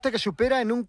que supera en un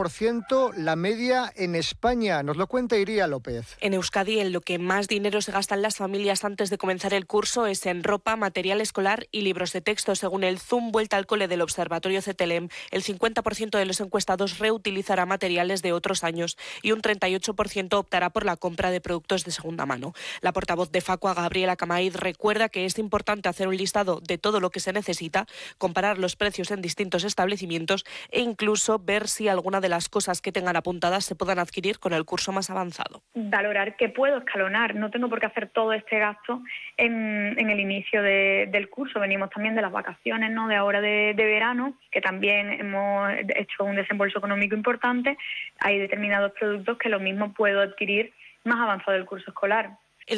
4% la media en España. Nos lo cuenta Iria López. En Euskadi, en lo que más dinero se gastan las familias antes de comenzar el curso es en ropa, material escolar y libros de texto. Según el Zoom Vuelta al Cole del Observatorio CTLM, el 50% de los encuestados reutilizará materiales de otros años y un 38% optará por la compra de productos de segunda mano. La portavoz de Facua, Gabriela Camaíz, recuerda que es importante hacer un listado de todo lo que se necesita, comparar los precios en distintos establecimientos e incluso ver si alguna de las cosas que tengan apuntadas se puedan adquirir con el curso más avanzado. Valorar que puedo escalonar, no tengo por qué hacer todo este gasto en el inicio del curso. Venimos también de las vacaciones, ¿no?, de ahora de verano, que también hemos hecho un desembolso económico importante. Hay determinados productos que lo mismo puedo adquirir más avanzado del curso escolar. El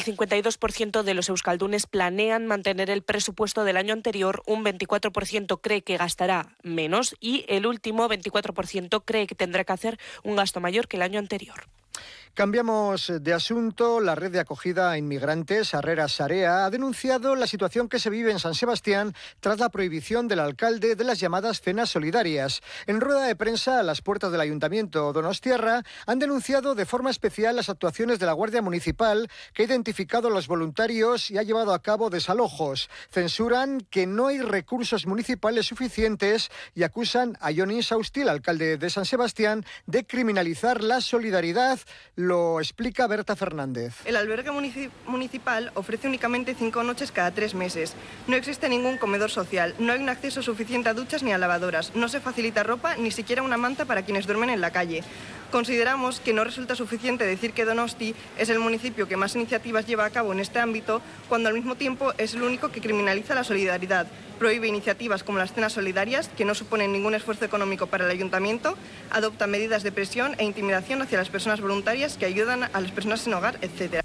52% de los euskaldunes planean mantener el presupuesto del año anterior, un 24% cree que gastará menos y el último 24% cree que tendrá que hacer un gasto mayor que el año anterior. Cambiamos de asunto. La red de acogida a inmigrantes, Harrera Sarea, ha denunciado la situación que se vive en San Sebastián tras la prohibición del alcalde de las llamadas cenas solidarias. En rueda de prensa a las puertas del Ayuntamiento donostiarra han denunciado de forma especial las actuaciones de la Guardia Municipal, que ha identificado a los voluntarios y ha llevado a cabo desalojos. Censuran que no hay recursos municipales suficientes y acusan a Jon Insausti, el alcalde de San Sebastián, de criminalizar la solidaridad. Lo explica Berta Fernández. El albergue municipal ofrece únicamente 5 noches cada 3 meses. No existe ningún comedor social, no hay un acceso suficiente a duchas ni a lavadoras, no se facilita ropa, ni siquiera una manta para quienes duermen en la calle. Consideramos que no resulta suficiente decir que Donosti es el municipio que más iniciativas lleva a cabo en este ámbito, cuando al mismo tiempo es el único que criminaliza la solidaridad. Prohíbe iniciativas como las cenas solidarias, que no suponen ningún esfuerzo económico para el ayuntamiento, adopta medidas de presión e intimidación hacia las personas voluntarias que ayudan a las personas sin hogar, etc.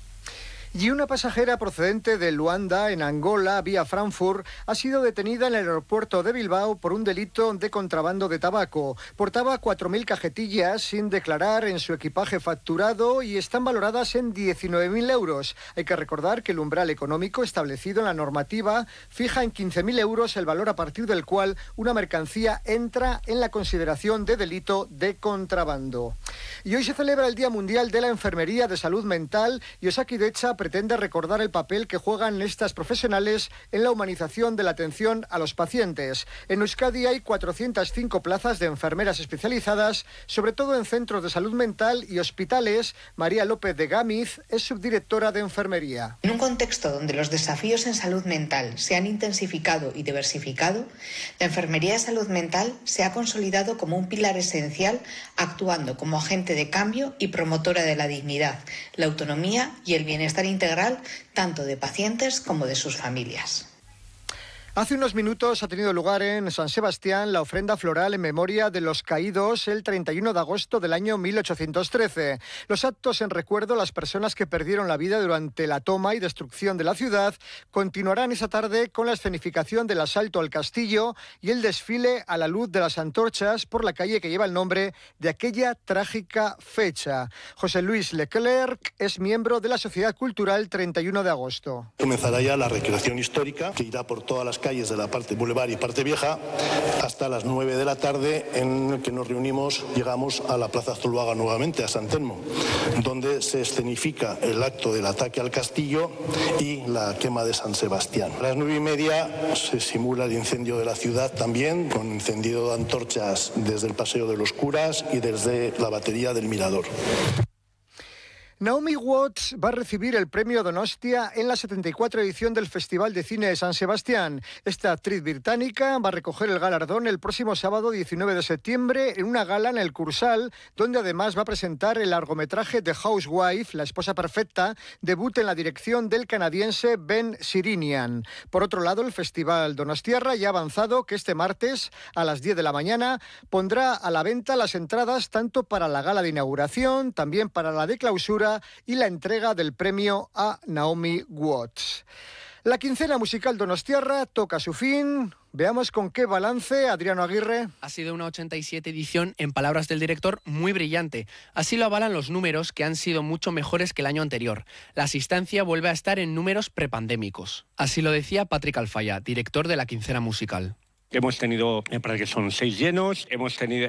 Y una pasajera procedente de Luanda, en Angola, vía Frankfurt, ha sido detenida en el aeropuerto de Bilbao por un delito de contrabando de tabaco. Portaba 4.000 cajetillas sin declarar en su equipaje facturado y están valoradas en 19.000 euros. Hay que recordar que el umbral económico establecido en la normativa fija en 15.000 euros el valor a partir del cual una mercancía entra en la consideración de delito de contrabando. Y hoy se celebra el Día Mundial de la Enfermería de Salud Mental y Osakidetza pretende recordar el papel que juegan estas profesionales en la humanización de la atención a los pacientes. En Euskadi hay 405 plazas de enfermeras especializadas, sobre todo en centros de salud mental y hospitales. María López de Gámiz es subdirectora de enfermería. En un contexto donde los desafíos en salud mental se han intensificado y diversificado, la enfermería de salud mental se ha consolidado como un pilar esencial, actuando como agente de cambio y promotora de la dignidad, la autonomía y el bienestar integral tanto de pacientes como de sus familias. Hace unos minutos ha tenido lugar en San Sebastián la ofrenda floral en memoria de los caídos el 31 de agosto del año 1813. Los actos en recuerdo a las personas que perdieron la vida durante la toma y destrucción de la ciudad continuarán esa tarde con la escenificación del asalto al castillo y el desfile a la luz de las antorchas por la calle que lleva el nombre de aquella trágica fecha. José Luis Leclerc es miembro de la Sociedad Cultural 31 de agosto. Comenzará ya la recreación histórica que irá por todas las calles de la parte Boulevard y parte Vieja hasta las 9 de la tarde, en el que nos reunimos, llegamos a la Plaza Zuloaga nuevamente, a San Telmo, donde se escenifica el acto del ataque al castillo y la quema de San Sebastián. A las 9:30 se simula el incendio de la ciudad también, con encendido de antorchas desde el Paseo de los Curas y desde la batería del Mirador. Naomi Watts va a recibir el premio Donostia en la 74 edición del Festival de Cine de San Sebastián. Esta actriz británica va a recoger el galardón el próximo sábado 19 de septiembre en una gala en el Cursal, donde además va a presentar el largometraje The Housewife, la esposa perfecta, debut en la dirección del canadiense Ben Sirinian. Por otro lado, el Festival Donostiarra ya ha avanzado que este martes a las 10 de la mañana pondrá a la venta las entradas tanto para la gala de inauguración, también para la de clausura y la entrega del premio a Naomi Watts. La quincena musical donostiarra toca su fin. Veamos con qué balance, Adriano Aguirre. Ha sido una 87 edición, en palabras del director, muy brillante. Así lo avalan los números, que han sido mucho mejores que el año anterior. La asistencia vuelve a estar en números prepandémicos. Así lo decía Patrick Alfaya, director de la quincena musical. Hemos tenido, me parece que son 6 llenos, hemos tenido